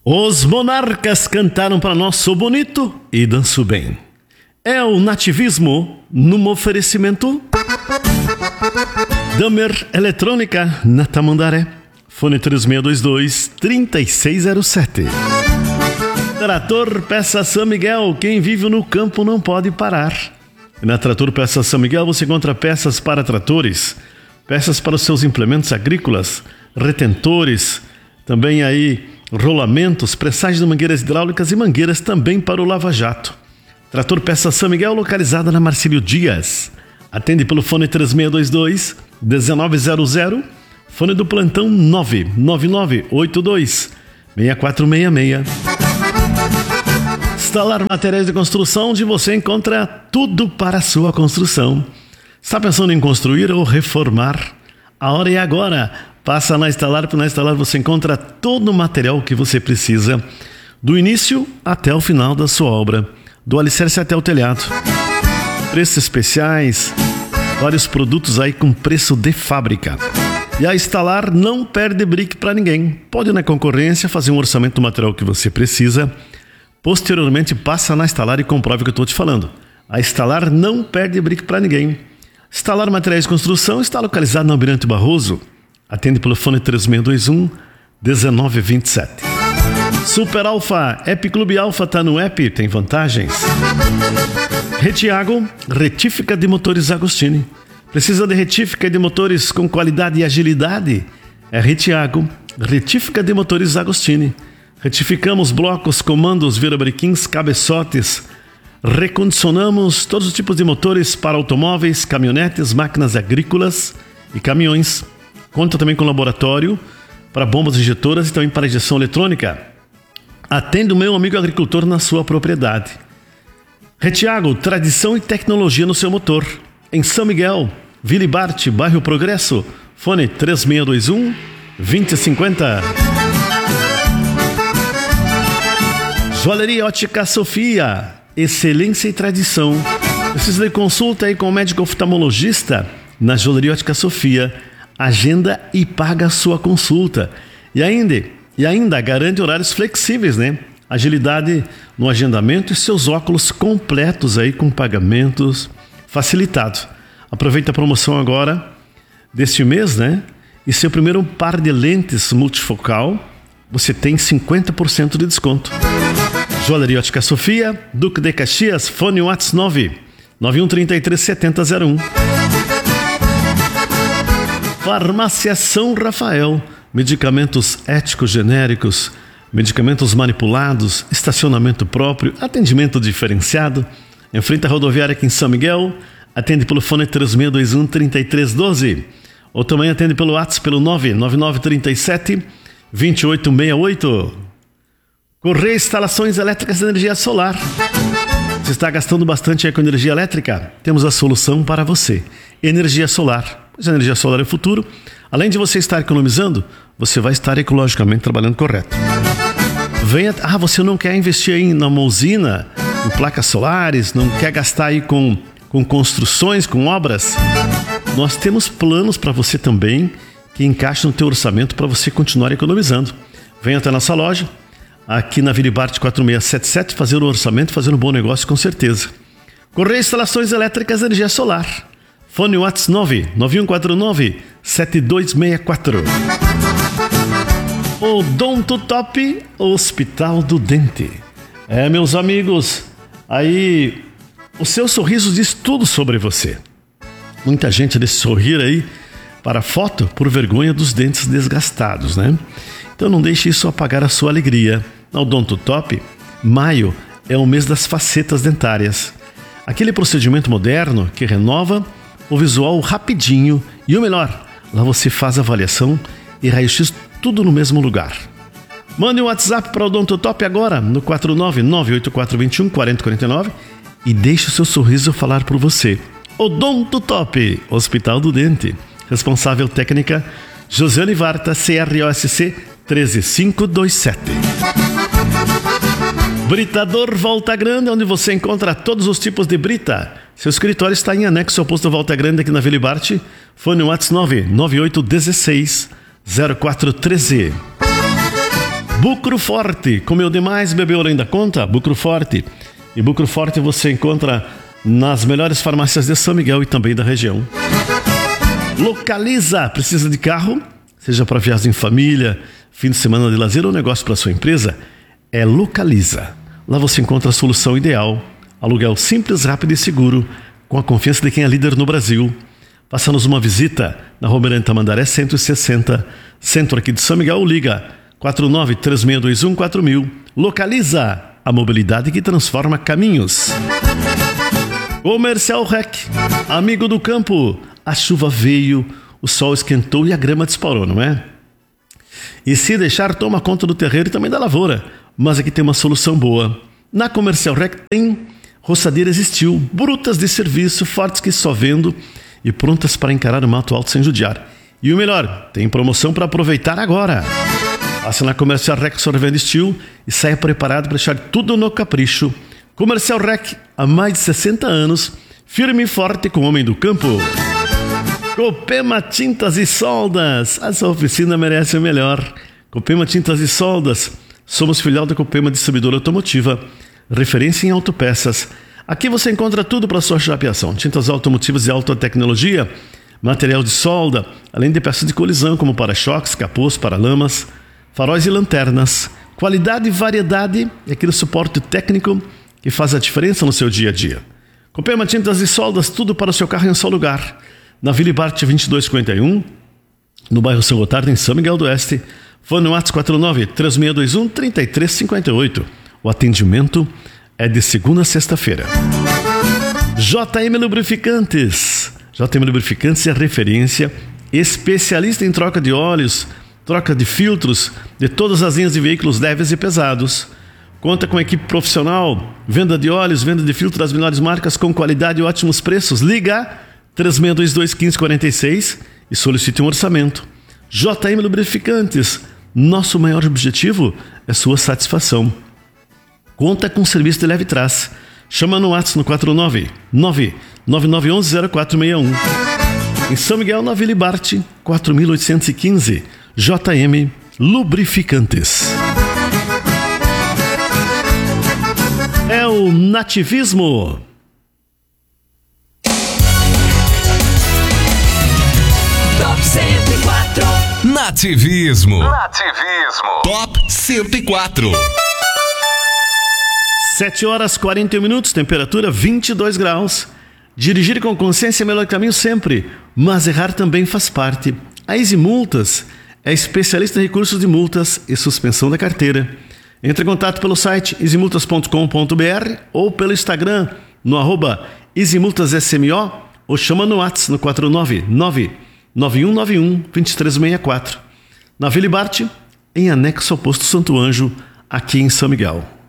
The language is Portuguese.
Os monarcas cantaram para nós Sou Bonito e Danço Bem. É o nativismo num oferecimento Damer Eletrônica na Tamandaré. Fone 3622-3607. Trator Peça São Miguel, quem vive no campo não pode parar. Na Trator Peça São Miguel você encontra peças para tratores, peças para os seus implementos agrícolas, retentores, também aí rolamentos, pressagens de mangueiras hidráulicas e mangueiras também para o lava-jato. Trator Peça São Miguel, localizada na Marcílio Dias. Atende pelo fone 3622-1900, fone do plantão 99982-6466. Instalar materiais de construção, onde você encontra tudo para a sua construção. Está pensando em construir ou reformar? A hora é agora. Passa na Instalar, porque na Instalar você encontra todo o material que você precisa, do início até o final da sua obra, do alicerce até o telhado. Preços especiais, vários produtos aí com preço de fábrica. E a Instalar não perde brick para ninguém. Pode ir na concorrência, fazer um orçamento do material que você precisa. Posteriormente, passa na Instalar e comprove o que eu estou te falando. A Instalar não perde brick para ninguém. Instalar Materiais de Construção está localizado no Almirante Barroso. Atende pelo fone 3621-1927. Super Alfa, App Clube Alfa está no app, tem vantagens. Retiago, retífica de motores Agostini. Precisa de retífica de motores com qualidade e agilidade? É Retiago, retífica de motores Agostini. Retificamos blocos, comandos, virabrequins, cabeçotes. Recondicionamos todos os tipos de motores para automóveis, caminhonetes, máquinas agrícolas e caminhões. Conta também com laboratório para bombas injetoras e também para injeção eletrônica. Atende o meu amigo agricultor na sua propriedade. Retiago, tradição e tecnologia no seu motor. Em São Miguel, Vila Bart, bairro Progresso. Fone 3621-2050. Joalheria Ótica Sofia, excelência e tradição. Precisa de consulta aí com o médico oftalmologista? Na Joalheria Ótica Sofia, agenda e paga a sua consulta. E ainda garante horários flexíveis, né? Agilidade no agendamento e seus óculos completos aí com pagamentos facilitados. Aproveita a promoção agora deste mês, né? E seu primeiro par de lentes multifocal, você tem 50% de desconto. Joalheria Ótica Sofia, Duque de Caxias, fone WhatsApp 991337001. Farmácia São Rafael, medicamentos éticos genéricos, medicamentos manipulados, estacionamento próprio, atendimento diferenciado. Em frente à rodoviária aqui em São Miguel, atende pelo fone 3621-3312. Ou também atende pelo WhatsApp pelo 99937-2868. Correia Instalações Elétricas de Energia Solar. Você está gastando bastante aí com energia elétrica? Temos a solução para você. Energia solar. Pois a energia solar é o futuro. Além de você estar economizando, você vai estar ecologicamente trabalhando correto. Você não quer investir aí numa usina, em placas solares, não quer gastar aí com construções, com obras? Nós temos planos para você também que encaixam no teu orçamento para você continuar economizando. Venha até a nossa loja, aqui na Vila Bart 4677, fazer o orçamento, fazer um bom negócio com certeza. Correia Instalações Elétricas Energia Solar. Fone WhatsApp 99149-7264. Odonto Top, Hospital do Dente. Meus amigos, aí o seu sorriso diz tudo sobre você. Muita gente desse sorrir aí para foto por vergonha dos dentes desgastados, né? Então não deixe isso apagar a sua alegria. Na Odonto Top, maio é o mês das facetas dentárias. Aquele procedimento moderno que renova o visual rapidinho e o melhor, lá você faz avaliação e raio-x tudo no mesmo lugar. Mande um WhatsApp para o Odonto Top agora no 49984214049 e deixe o seu sorriso falar por você. Odonto Top, Hospital do Dente. Responsável técnica Josiane Varta, CROSC 13527. Britador Volta Grande, onde você encontra todos os tipos de brita. Seu escritório está em anexo ao posto Volta Grande aqui na Vila Bart. Fone WhatsApp 99816-0413. Bucro Forte, comeu demais, bebeu além da conta? Bucro Forte. E Bucro Forte você encontra nas melhores farmácias de São Miguel e também da região. Localiza, precisa de carro? Seja para viagem em família, fim de semana de lazer ou negócio para sua empresa? É Localiza. Lá você encontra a solução ideal. Aluguel simples, rápido e seguro, com a confiança de quem é líder no Brasil. Faça-nos uma visita na Rua Miranda Tamandaré 160, centro aqui de São Miguel. Liga 49-3621-4000. Localiza, a mobilidade que transforma caminhos. Comercial Rec, amigo do campo. A chuva veio, o sol esquentou e a grama disparou, não é? E se deixar, toma conta do terreiro e também da lavoura. Mas aqui tem uma solução boa. Na Comercial Rec tem roçadeiras Steel, brutas de serviço, fortes que só vendo e prontas para encarar o mato alto sem judiar. E o melhor, tem promoção para aproveitar agora. Passe na Comercial Rec Sorvendo Steel e saia preparado para deixar tudo no capricho. Comercial Rec, há mais de 60 anos, firme e forte com o homem do campo. Copema Tintas e Soldas, a sua oficina merece o melhor. Copema Tintas e Soldas, somos filial da Copema Distribuidora Automotiva, referência em autopeças. Aqui você encontra tudo para sua chapeação: tintas automotivas de alta tecnologia, material de solda, além de peças de colisão como para-choques, capôs, paralamas, faróis e lanternas. Qualidade e variedade é aquele suporte técnico que faz a diferença no seu dia a dia. Copema Tintas e Soldas, tudo para o seu carro em um só lugar. Na Vila Bart 2251, no bairro São Gotardo, em São Miguel do Oeste. Fone no WhatsApp 49-3621-3358. O atendimento é de segunda a sexta-feira. JM Lubrificantes. JM Lubrificantes é referência, especialista em troca de óleos, troca de filtros de todas as linhas de veículos leves e pesados. Conta com equipe profissional, venda de óleos, venda de filtros das melhores marcas com qualidade e ótimos preços. Liga 3622-1546 e solicite um orçamento. JM Lubrificantes, nosso maior objetivo é sua satisfação. Conta com serviço de leve trás. Chama no WhatsApp no 499-9911-0461. Em São Miguel, na Vila Bart, 4815. JM Lubrificantes. É o nativismo. Top 104. Nativismo. Top 104. 7h41, temperatura 22 graus. Dirigir com consciência é o melhor caminho sempre, mas errar também faz parte. A Easy Multas é especialista em recursos de multas e suspensão da carteira. Entre em contato pelo site easymultas.com.br ou pelo Instagram no @easymultassmo ou chama no WhatsApp no 499-9191-2364. Na Vila Bart, em anexo ao posto Santo Anjo, aqui em São Miguel.